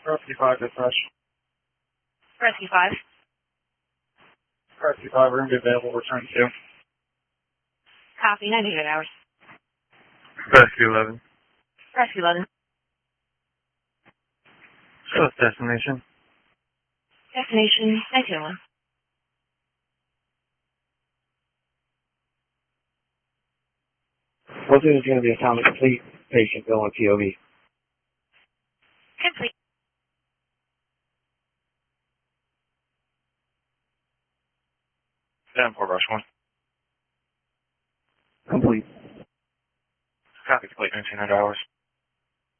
Rescue 5 dispatch. Rescue 5. Rescue 5, we're going to be available. Return to. Copy, 98 hours. Rescue 11. Rescue 11. Show us destination. Destination 901. What's going to be a time complete patient going POV? Complete. Downport Rush 1. Complete. Copy complete 1900 hours.